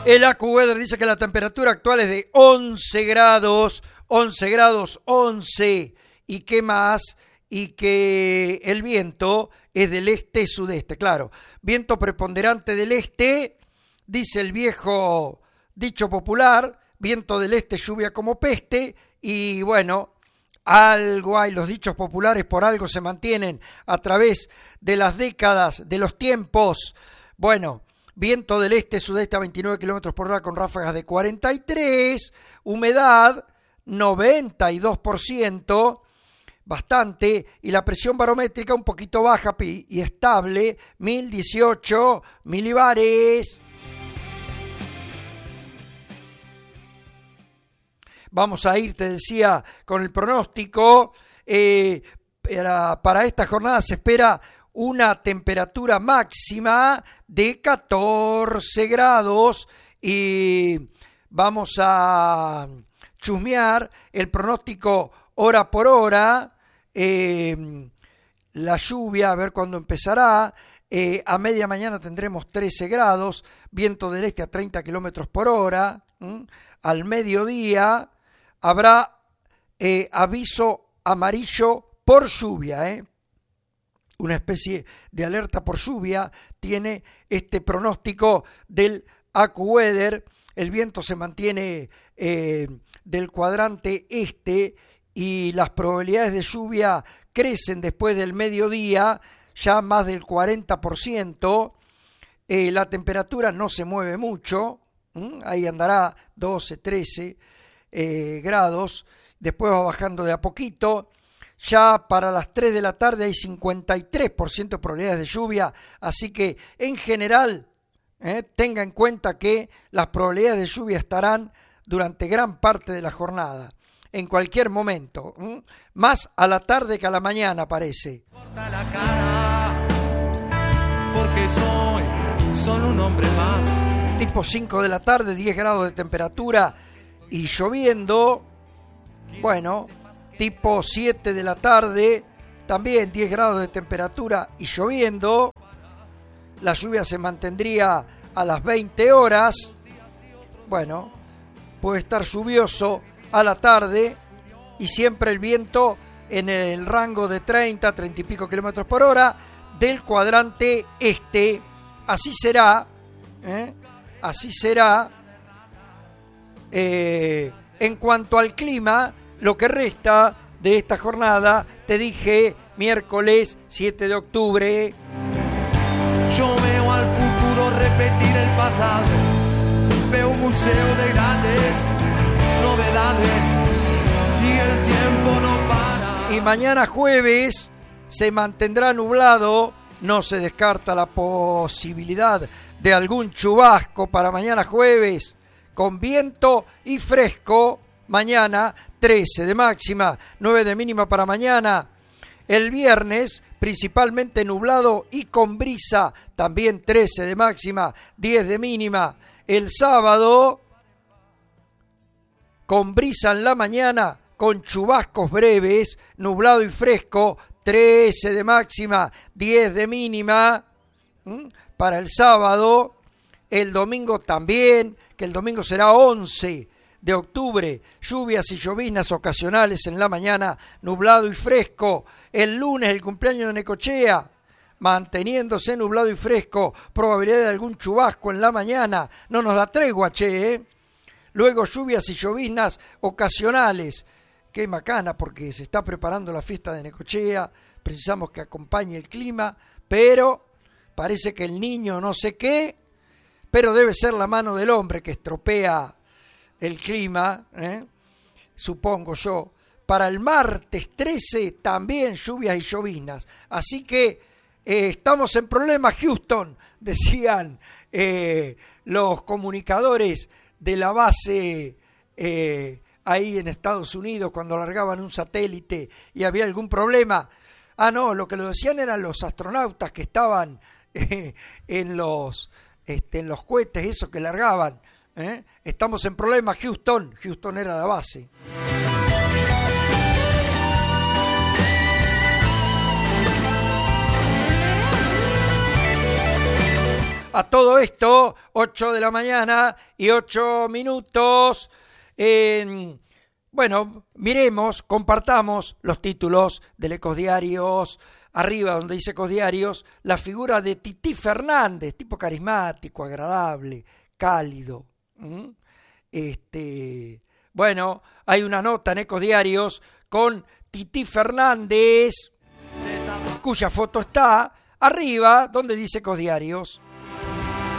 El AccuWeather dice que la temperatura actual es de 11 grados, 11, y qué más, y que el viento es del este-sudeste, claro, viento preponderante del este, dice el viejo dicho popular, viento del este, lluvia como peste, y bueno, algo hay, los dichos populares por algo se mantienen a través de las décadas, de los tiempos. Bueno, viento del este-sudeste a 29 kilómetros por hora con ráfagas de 43, humedad 92%, bastante, y la presión barométrica un poquito baja y estable, 1018 milibares. Vamos a ir, te decía, con el pronóstico. Para esta jornada se espera una temperatura máxima de 14 grados y vamos a chusmear el pronóstico hora por hora. La lluvia, a ver cuándo empezará. A media mañana tendremos 13 grados, viento del este a 30 kilómetros por hora. Al mediodía habrá aviso amarillo por lluvia, una especie de alerta por lluvia tiene este pronóstico del AccuWeather. El viento se mantiene del cuadrante este y las probabilidades de lluvia crecen después del mediodía, ya más del 40%. La temperatura no se mueve mucho, ahí andará 12, 13 grados, después va bajando de a poquito. Ya para las 3 de la tarde hay 53% de probabilidades de lluvia, así que en general tenga en cuenta que las probabilidades de lluvia estarán durante gran parte de la jornada, en cualquier momento, más a la tarde que a la mañana parece. Corta la cara, porque soy solo un hombre más. Tipo 5 de la tarde, 10 grados de temperatura y lloviendo. Bueno, tipo 7 de la tarde, también 10 grados de temperatura y lloviendo. La lluvia se mantendría a las 20 horas. Bueno, puede estar lluvioso a la tarde y siempre el viento en el rango de 30 y pico kilómetros por hora del cuadrante este. Así será, así será. En cuanto al clima, lo que resta de esta jornada, te dije, miércoles 7 de octubre. Yo veo al futuro repetir el pasado, veo un museo de grandes novedades y el tiempo no para. Y mañana jueves se mantendrá nublado, no se descarta la posibilidad de algún chubasco para mañana jueves, con viento y fresco. Mañana 13 de máxima, 9 de mínima para mañana. El viernes principalmente nublado y con brisa, también 13 de máxima, 10 de mínima. El sábado con brisa en la mañana, con chubascos breves, nublado y fresco, 13 de máxima, 10 de mínima. Para el sábado, el domingo también, que el domingo será 11 de octubre, lluvias y lloviznas ocasionales en la mañana, nublado y fresco. El lunes el cumpleaños de Necochea, manteniéndose nublado y fresco, probabilidad de algún chubasco en la mañana, no nos da tregua, Luego lluvias y lloviznas ocasionales. Qué macana, porque se está preparando la fiesta de Necochea, precisamos que acompañe el clima, pero parece que el niño no sé qué, pero debe ser la mano del hombre que estropea el clima, supongo yo. Para el martes 13 también lluvias y lloviznas. Así que estamos en problemas, Houston, decían los comunicadores de la base ahí en Estados Unidos cuando largaban un satélite y había algún problema. Ah, no, lo que lo decían eran los astronautas que estaban en los cohetes esos que largaban. Estamos en problemas, Houston. Houston era la base. A todo esto, 8 de la mañana y 8 minutos. Bueno, miremos, compartamos los títulos del Ecosdiarios. Arriba, donde dice Ecosdiarios, la figura de Tití Fernández, tipo carismático, agradable, cálido. Bueno, hay una nota en Ecosdiarios con Tití Fernández, cuya foto está arriba, donde dice Ecosdiarios.